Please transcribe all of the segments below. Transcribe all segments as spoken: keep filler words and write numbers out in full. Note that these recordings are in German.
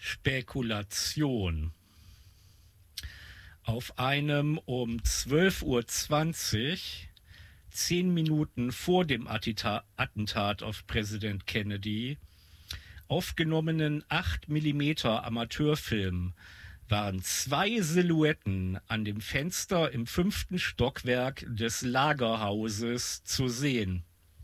Spekulation. Auf einem um zwölf Uhr zwanzig, zehn Minuten vor dem Attita- Attentat auf Präsident Kennedy, aufgenommenen acht Millimeter Amateurfilm waren zwei Silhouetten an dem Fenster im fünften Stockwerk des Lagerhauses zu sehen.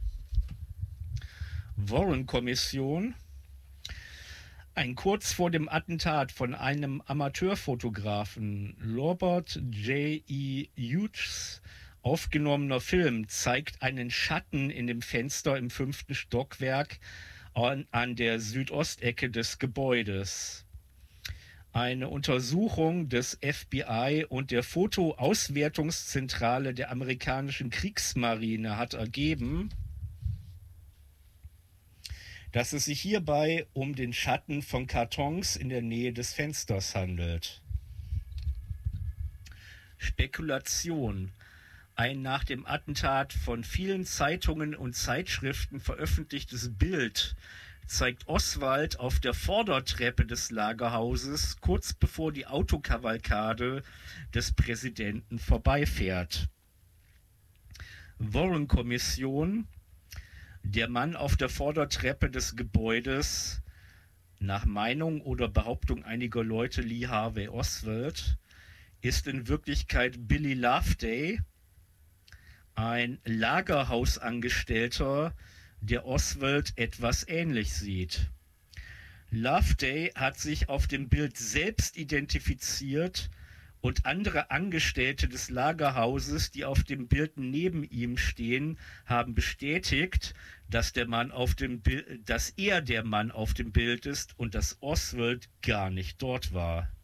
Warren-Kommission. Ein kurz vor dem Attentat von einem Amateurfotografen Robert J E Hughes aufgenommener Film zeigt einen Schatten in dem Fenster im fünften Stockwerk an, an der Südostecke des Gebäudes. Eine Untersuchung des F B I und der Fotoauswertungszentrale der amerikanischen Kriegsmarine hat ergeben, dass es sich hierbei um den Schatten von Kartons in der Nähe des Fensters handelt. Spekulation. Ein nach dem Attentat von vielen Zeitungen und Zeitschriften veröffentlichtes Bild zeigt Oswald auf der Vordertreppe des Lagerhauses, kurz bevor die Autokavalkade des Präsidenten vorbeifährt. Warren-Kommission. Der Mann auf der Vordertreppe des Gebäudes, nach Meinung oder Behauptung einiger Leute Lee Harvey Oswald, ist in Wirklichkeit Billy Loveday, ein Lagerhausangestellter, der Oswald etwas ähnlich sieht. Loveday hat sich auf dem Bild selbst identifiziert und andere Angestellte des Lagerhauses, die auf dem Bild neben ihm stehen, haben bestätigt, dass der Mann auf dem Bild, dass er der Mann auf dem Bild ist und dass Oswald gar nicht dort war.